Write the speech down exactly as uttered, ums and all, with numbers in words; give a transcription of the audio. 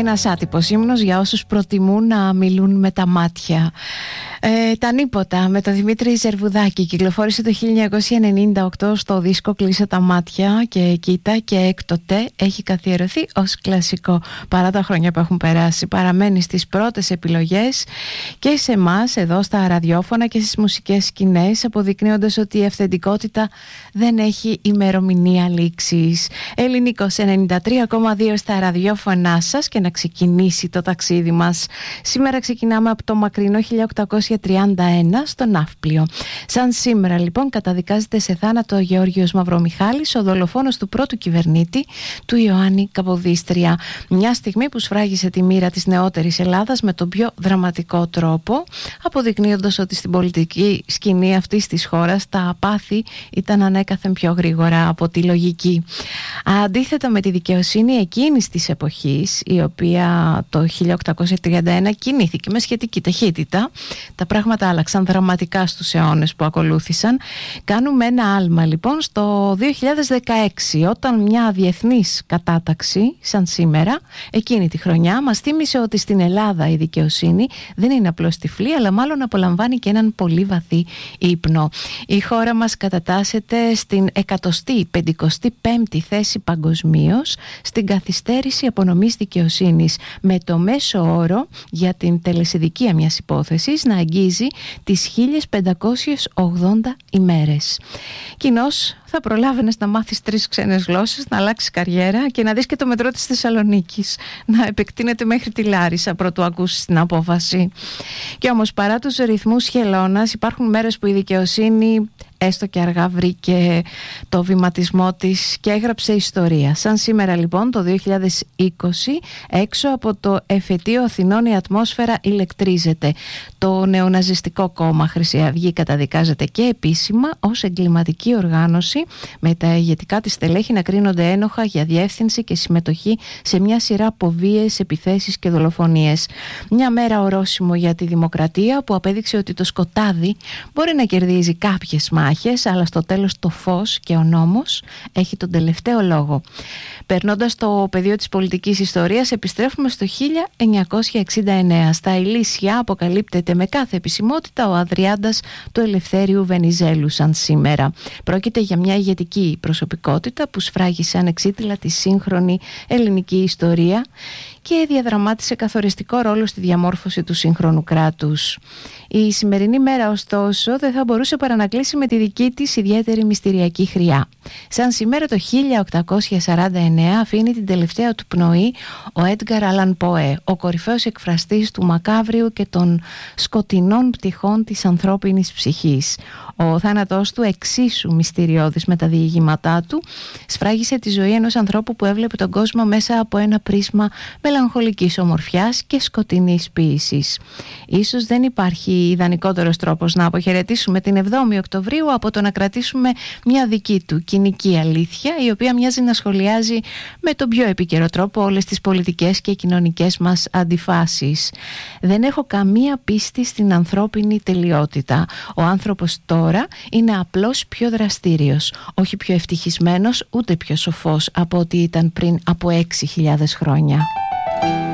Ένας άτυπος ύμνος για όσους προτιμούν να μιλούν με τα μάτια. Ε, τα Νίποτα με τον Δημήτρη Ζερβουδάκη κυκλοφόρησε το χίλια εννιακόσια ενενήντα οκτώ στο δίσκο «Κλείσε τα μάτια και κοίτα» και έκτοτε έχει καθιερωθεί ως κλασικό. Παρά τα χρόνια που έχουν περάσει, παραμένει στις πρώτες επιλογές και σε εμάς εδώ στα ραδιόφωνα και στις μουσικές σκηνές, αποδεικνύοντας ότι η αυθεντικότητα δεν έχει ημερομηνία λήξης. Ελληνικός ενενήντα τρία κόμμα δύο στα ραδιόφωνά σας και να ξεκινήσει το ταξίδι μας. Σήμερα ξεκινάμε από το μακρινό χίλια οκτακόσια τριάντα ένα στο Ναύπλιο. Σαν σήμερα λοιπόν καταδικάζεται σε θάνατο ο Γεώργιος Μαυρομιχάλης, ο δολοφόνος του πρώτου κυβερνήτη του Ιωάννη Καποδίστρια. Μια στιγμή που σφράγισε τη μοίρα της νεότερης Ελλάδας με τον πιο δραματικό τρόπο, αποδεικνύοντας ότι στην πολιτική σκηνή αυτής της χώρας τα πάθη ήταν ανέκαθεν πιο γρήγορα από τη λογική. Αντίθετα με τη δικαιοσύνη εκείνης της εποχής, η οποία το χίλια οκτακόσια τριάντα ένα κινήθηκε με σχετική ταχύτητα, τα πράγματα άλλαξαν δραματικά στους αιώνες που ακολούθησαν. Κάνουμε ένα άλμα λοιπόν στο δύο χιλιάδες δεκαέξι, όταν μια διεθνής κατάταξη σαν σήμερα εκείνη τη χρονιά μας θύμισε ότι στην Ελλάδα η δικαιοσύνη δεν είναι απλώς τυφλή, αλλά μάλλον απολαμβάνει και έναν πολύ βαθύ ύπνο. Η χώρα μας κατατάσσεται στην εκατοστή πεντηκοστή πέμπτη θέση παγκοσμίως στην καθυστέρηση απονομής δικαιοσύνης, με το μέσο όρο για την τελεσιδικία μιας υπόθεσης να αγγίζει τις χίλιες πεντακόσιες ογδόντα ημέρες. Κοινώς θα προλάβαινες να μάθεις τρεις ξένες γλώσσες, να αλλάξεις καριέρα και να δεις και το μετρό της Θεσσαλονίκης να επεκτείνεται μέχρι τη Λάρισα πρωτού ακούσεις την απόφαση. Και όμως παρά τους ρυθμούς χελώνας υπάρχουν μέρες που η δικαιοσύνη έστω και αργά βρήκε το βηματισμό της και έγραψε ιστορία. Σαν σήμερα λοιπόν το δύο χιλιάδες είκοσι, έξω από το εφετείο Αθηνών η ατμόσφαιρα ηλεκτρίζεται. Το νεοναζιστικό κόμμα Χρυσή Αυγή καταδικάζεται και επίσημα ως εγκληματική οργάνωση, με τα ηγετικά της στελέχη να κρίνονται ένοχα για διεύθυνση και συμμετοχή σε μια σειρά από βίαιες επιθέσεις και δολοφονίες. Μια μέρα ορόσημο για τη δημοκρατία που απέδειξε ότι το σκοτάδι μπορεί να κερδίζει κάποιες μάχες, αλλά στο τέλος το φως και ο νόμος έχει τον τελευταίο λόγο. Περνώντας το πεδίο της πολιτικής ιστορίας, επιστρέφουμε στο χίλια εννιακόσια εξήντα εννέα. Στα Ηλίσια αποκαλύπτεται με κάθε επισημότητα ο Αδριάντας του Ελευθέριου Βενιζέλου σαν σήμερα. Πρόκειται για μια ηγετική προσωπικότητα που σφράγισε ανεξίτηλα τη σύγχρονη ελληνική ιστορία και διαδραμάτισε καθοριστικό ρόλο στη διαμόρφωση του σύγχρονου κράτους. Η σημερινή μέρα ωστόσο δεν θα μπορούσε παρά να κλείσει με τη δική της ιδιαίτερη μυστηριακή χρειά. Σαν σήμερα το χίλια οκτακόσια σαράντα εννέα αφήνει την τελευταία του πνοή ο Έντγκαρ Άλαν Ποέ, ο κορυφαίος εκφραστής του μακάβριου και των σκοτεινών πτυχών της ανθρώπινης ψυχής. Ο θάνατός του, εξίσου μυστηριώδης με τα διηγήματά του, σφράγισε τη ζωή ενός ανθρώπου που έβλεπε τον κόσμο μέσα από ένα πρίσμα μελαγχολικής ομορφιάς και σκοτεινής ποίησης. Ίσως δεν υπάρχει ιδανικότερος τρόπος να αποχαιρετήσουμε την εβδόμη Οκτωβρίου από το να κρατήσουμε μια δική του κοινική αλήθεια, η οποία μοιάζει να σχολιάζει με τον πιο επίκαιρο τρόπο όλες τις πολιτικές και κοινωνικές μας αντιφάσεις. Δεν έχω καμία πίστη στην ανθρώπινη τελειότητα. Ο άνθρωπος τώρα είναι απλώς πιο δραστήριος, όχι πιο ευτυχισμένος ούτε πιο σοφός από ό,τι ήταν πριν από έξι χιλιάδες χρόνια.